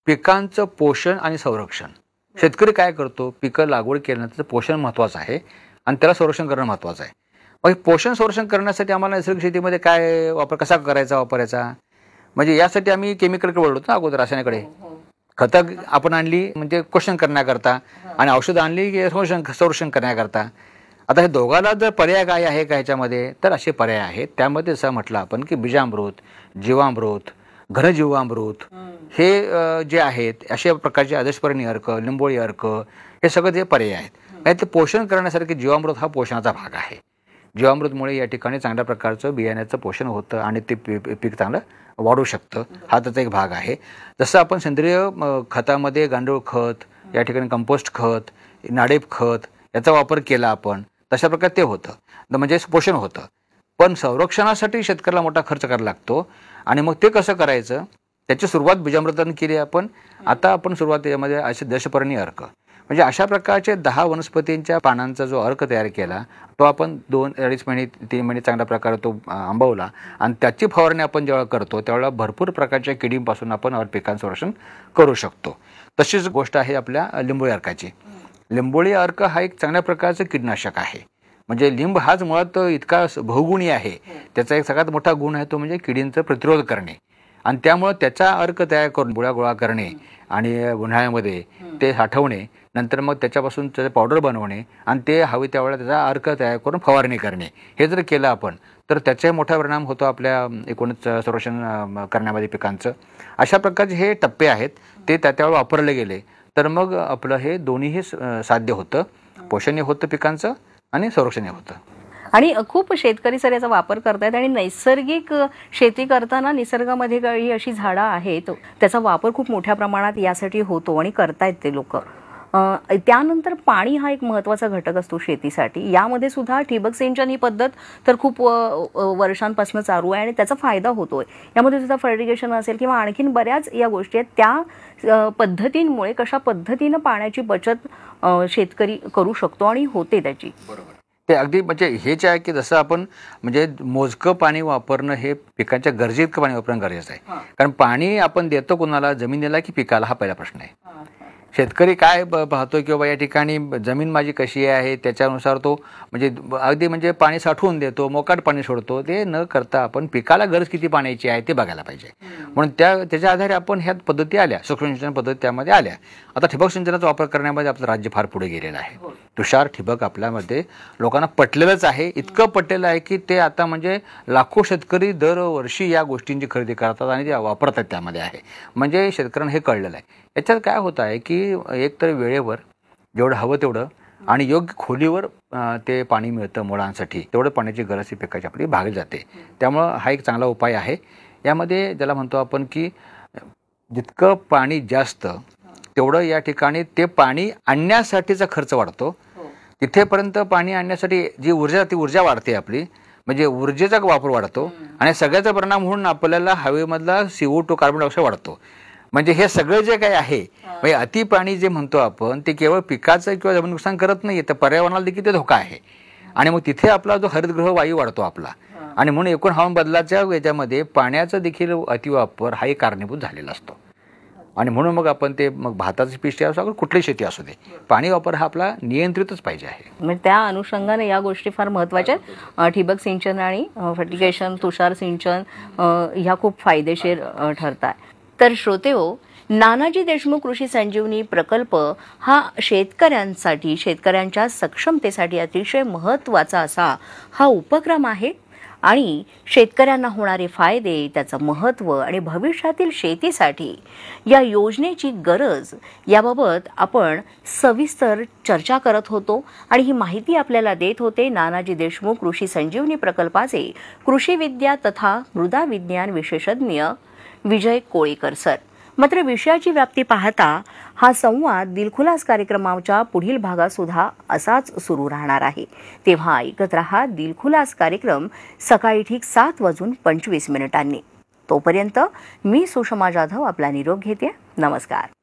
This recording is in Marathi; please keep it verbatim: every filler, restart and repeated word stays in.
पिकांचं पोषण आणि संरक्षण. शेतकरी काय करतो, पिकं लागवड केल्यानंतर पोषण महत्त्वाचं आहे आणि त्याला संरक्षण करणं महत्त्वाचं आहे. मग पोषण संरक्षण करण्यासाठी आम्हाला नैसर्गिक शेतीमध्ये काय वापर कसा करायचा वापरायचा, म्हणजे यासाठी आम्ही केमिकलकडे वळलो ना अगोदर, रासायनिककडे. खतं आपण आणली म्हणजे पोषण करण्याकरता आणि औषधं आणली की संरक्षण संरक्षण करण्याकरता. आता हे दोघाला जर पर्याय काय आहे का ह्याच्यामध्ये, तर असे पर्याय आहेत. त्यामध्ये असं म्हटलं आपण की बीजामृत, जीवामृत, घनजीवामृत हे जे आहेत अशा प्रकारचे आदर्शपर्णी अर्क, लिंबोळी अर्क, हे सगळं जे पर्याय आहेत. ते पोषण करण्यासारखे जीवामृत हा पोषणाचा भाग आहे. जीवामृतमुळे या ठिकाणी चांगल्या प्रकारचं बियाण्याचं पोषण होतं आणि ते पीक चांगलं वाढू शकतं. हा त्याचा एक भाग आहे. जसं आपण सेंद्रिय खतामध्ये गांडूळ खत, या ठिकाणी कंपोस्ट खत, नाडेप खत याचा वापर केला आपण, तशा प्रकारे ते होतं, म्हणजे पोषण होतं. पण संरक्षणासाठी शेतकऱ्याला मोठा खर्च करायला लागतो आणि मग ते कसं करायचं, त्याची सुरुवात बीजामृताने केली आपण. आता आपण सुरुवात यामध्ये असे दशपर्णी अर्क, म्हणजे अशा प्रकारचे दहा वनस्पतींच्या पानांचा जो अर्क तयार केला, तो आपण दोन अडीच महिने तीन महिने चांगल्या प्रकारे तो आंबवला आणि त्याची फवारणी आपण जेव्हा करतो त्यावेळेला भरपूर प्रकारच्या किडींपासून आपण पिकांचं संरक्षण करू शकतो. तशीच गोष्ट आहे आपल्या लिंबोळी अर्काची. लिंबोळी अर्क हा एक चांगल्या प्रकारचं कीटनाशक आहे. म्हणजे लिंब हाच मुळात इतका बहुगुणी आहे. त्याचा एक सगळ्यात मोठा गुण आहे तो म्हणजे किडींचा प्रतिरोध करणे आणि त्यामुळे त्याचा अर्क तयार करून गोळा गोळा करणे आणि उन्हाळ्यामध्ये ते साठवणे, नंतर मग त्याच्यापासून त्याचं पावडर बनवणे आणि ते हवे त्यावेळेला त्याचा अर्क तयार करून फवारणी करणे, हे जर केलं आपण तर त्याचाही मोठा परिणाम होतो आपल्या एकूणच संरक्षण करण्यामध्ये पिकांचं. अशा प्रकारचे हे टप्पे आहेत, ते त्या त्यावेळेला वापरले गेले तर मग आपलं हे दोन्हीही साध्य होतं, पोषणही होतं पिकांचं आणि संरक्षणही होतं. आणि खूप शेतकरी सर याचा वापर करतायत आणि नैसर्गिक शेती करताना निसर्गामध्ये काही अशी झाडं आहेत त्याचा वापर खूप मोठ्या प्रमाणात यासाठी होतो आणि करतायत ते लोक. त्यानंतर पाणी हा एक महत्त्वाचा घटक असतो शेतीसाठी. यामध्ये सुद्धा ठिबक सिंचन ही पद्धत तर खूप वर्षांपासून चालू आहे आणि त्याचा फायदा होतोय. यामध्ये सुद्धा फर्टिगेशन असेल किंवा आणखीन बऱ्याच या गोष्टी आहेत. त्या पद्धतींमुळे कशा पद्धतीनं पाण्याची बचत शेतकरी करू शकतो आणि होते त्याची. बरोबर, ते अगदी म्हणजे हेच आहे की जसं आपण म्हणजे मोजकं पाणी वापरणं हे पिकांच्या गरजेइतकं पाणी वापरणं गरजेचं आहे. कारण पाणी आपण देतो कोणाला, जमिनीला की पिकाला, हा पहिला प्रश्न आहे. शेतकरी काय पाहतो की बाबा या ठिकाणी जमीन माझी कशी आहे त्याच्यानुसार तो म्हणजे अगदी म्हणजे पाणी साठवून देतो, मोकाट पाणी सोडतो. ते न करता आपण पिकाला गरज किती पाण्याची आहे ते बघायला पाहिजे. म्हणून त्या त्याच्या आधारे आपण ह्या पद्धती आल्या, सूक्ष्म सिंचन पद्धती त्यामध्ये आल्या. आता ठिबक सिंचनाचा वापर करण्यामध्ये आपलं राज्य फार पुढे गेलेलं आहे. तुषार ठिबक आपल्यामध्ये लोकांना पटलेलंच आहे. इतकं पटलेलं आहे की ते आता म्हणजे लाखो शेतकरी दरवर्षी या गोष्टींची खरेदी करतात आणि ते वापरतात त्यामध्ये आहे. म्हणजे शेतकऱ्यांना हे कळलेलं आहे. याच्यात काय होतं आहे की एकतर वेळेवर जेवढं हवं तेवढं आणि योग्य खोलीवर ते पाणी मिळतं मुळांसाठी, तेवढं पाण्याची गरज ही पिकाची आपली भागली जाते. त्यामुळं हा एक चांगला उपाय आहे. यामध्ये ज्याला म्हणतो आपण की जितकं पाणी जास्त तेवढं या ठिकाणी ते पाणी आणण्यासाठीचा खर्च वाढतो. तिथेपर्यंत पाणी आणण्यासाठी जी ऊर्जा ती ऊर्जा वाढते आपली, म्हणजे ऊर्जेचा वापर वाढतो आणि सगळ्याचा परिणाम होऊन आपल्याला हवेमधला C O two carbon dioxide वाढतो. म्हणजे हे सगळं जे काही आहे म्हणजे अति पाणी जे म्हणतो आपण ते केवळ पिकाचं किंवा जमीन नुकसान करत नाही, तर पर्यावरणाला देखील ते धोका आहे. आणि मग तिथे आपला जो हरितगृह वायू वाढतो आपला आणि म्हणून एकूण हवामान बदलाच्या याच्यामध्ये पाण्याचा देखील अतिवापर हा एक कारणीभूत झालेला असतो. आणि म्हणून मग आपण ते मग भाताची पिष्टी असो कुठली शेती असू दे, पाणी वापर हा आपला नियंत्रितच पाहिजे आहे. म्हणजे त्या अनुषंगाने या गोष्टी फार महत्त्वाच्या आहेत. ठिबक सिंचन आणि फर्टिगेशन, तुषार सिंचन ह्या खूप फायदेशीर ठरतात. तर श्रोतेहो, नानाजी देशमुख कृषी संजीवनी प्रकल्प हा शेतकऱ्यांसाठी, शेतकऱ्यांच्या सक्षमतेसाठी अतिशय महत्त्वाचा असा हा उपक्रम आहे आणि शेतकऱ्यांना होणारे फायदे, त्याचं महत्त्व आणि भविष्यातील शेतीसाठी या योजनेची गरज याबाबत आपण सविस्तर चर्चा करत होतो आणि ही माहिती आपल्याला देत होते नानाजी देशमुख कृषी संजीवनी प्रकल्पाचे कृषी विद्या तथा मृदा विज्ञान विशेषज्ञ विजय कोळीकर सर. मात्र विषयाची व्याप्ती पाहता हा संवाद दिलखुलास कार्यक्रमाच्या पुढील भागात सुद्धा असाच सुरू राहणार आहे. तेव्हा ऐकत रहा दिलखुलास कार्यक्रम सकाळी ठीक सात वाजून पंचवीस मिनिटांनी. तोपर्यंत मी सुषमा जाधव आपला निरोप घेते. नमस्कार.